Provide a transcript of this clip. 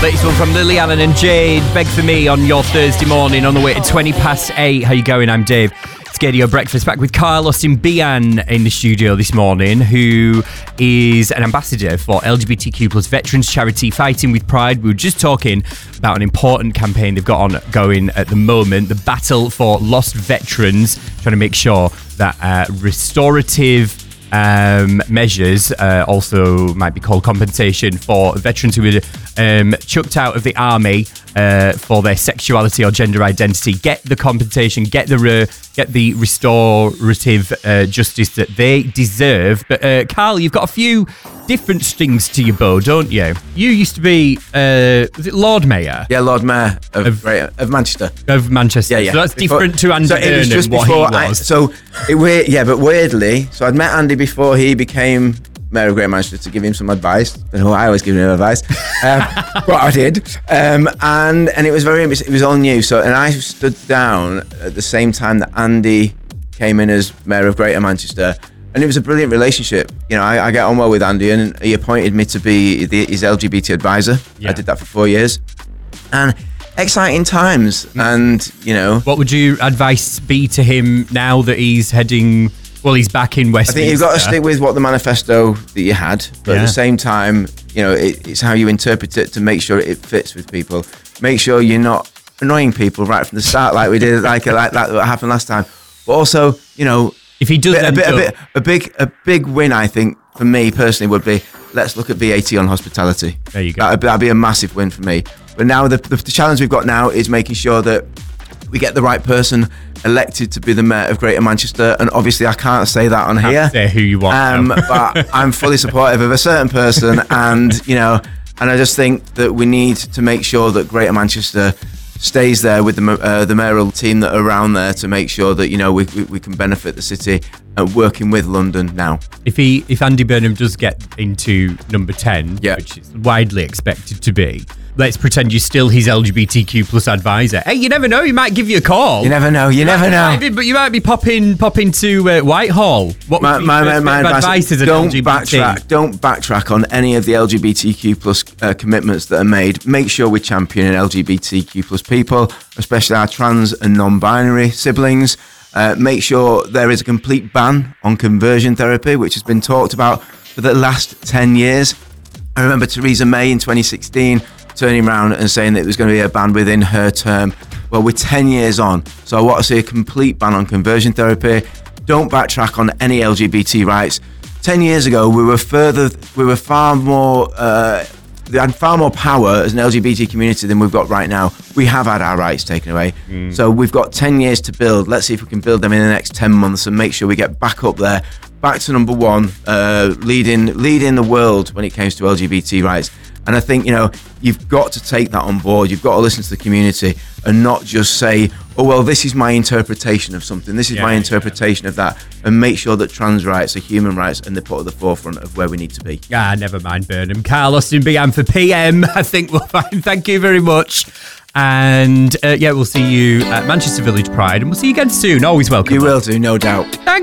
Latest one from Lily Allen and Jade. Beg for me on your Thursday morning on the way to 8:20. How you going? I'm Dave. It's Gaydio Breakfast, back with Carlos Mbian in the studio this morning, who is an ambassador for LGBTQ plus veterans charity Fighting with Pride. We were just talking about an important campaign they've got going at the moment, the Battle for Lost Veterans, trying to make sure that restorative measures, also might be called compensation, for veterans who were chucked out of the army for their sexuality or gender identity, get the compensation, get the restorative justice that they deserve. But Carl, you've got a few different strings to your bow, don't you? You used to be, was it Lord Mayor? Yeah, Lord Mayor of Manchester. Of Manchester. Yeah. So that's different to Andy Burnham, it was just what before he was. But weirdly, so I'd met Andy before he became Mayor of Greater Manchester to give him some advice. I always give him advice, but I did, and it was it was all new. So, and I stood down at the same time that Andy came in as Mayor of Greater Manchester, and it was a brilliant relationship. You know, I get on well with Andy, and he appointed me to be his LGBT advisor. Yeah. I did that for 4 years, and exciting times. And you know, what would your advice be to him now that he's heading? Well, he's back in Westminster. I think you've got to stick with what the manifesto that you had, but at the same time, you know, it's how you interpret it to make sure it fits with people. Make sure you're not annoying people right from the start, like we did, like that happened last time. But also, you know, if he does a big win, I think for me personally would be, let's look at VAT on hospitality. There you go. That'd be a massive win for me. But now the challenge we've got now is making sure that we get the right person elected to be the Mayor of Greater Manchester, and obviously I can't say that on here. Say who you want, but I'm fully supportive of a certain person, and you know, and I just think that we need to make sure that Greater Manchester stays there with the mayoral team that are around there to make sure that, you know, we can benefit the city, working with London now. If Andy Burnham does get into number 10, which is widely expected to be, let's pretend you're still his LGBTQ plus advisor. Hey, you never know, he might give you a call. You never know. But you might be popping to Whitehall. What would be my advice as an LGBT? Don't backtrack on any of the LGBTQ plus commitments that are made. Make sure we champion LGBTQ plus people, especially our trans and non-binary siblings. Make sure there is a complete ban on conversion therapy, which has been talked about for the last 10 years. I remember Theresa May in 2016 turning around and saying that there was going to be a ban within her term. Well, we're 10 years on, so I want to see a complete ban on conversion therapy. Don't backtrack on any LGBT rights. 10 years ago, we had far more power as an LGBT community than we've got right now. We have had our rights taken away. So we've got 10 years to build. Let's see if we can build them in the next 10 months and make sure we get back up there, back to number one, leading the world when it comes to LGBT rights. And I think, you know, you've got to take that on board. You've got to listen to the community and not just say, oh, well, this is my interpretation of something. This is my interpretation of that. And make sure that trans rights are human rights and they're put at the forefront of where we need to be. Never mind, Burnham. Carlos Mbian for PM. I think we'll find. Thank you very much. And we'll see you at Manchester Village Pride. And we'll see you again soon. Always welcome. You will do, no doubt. Thanks.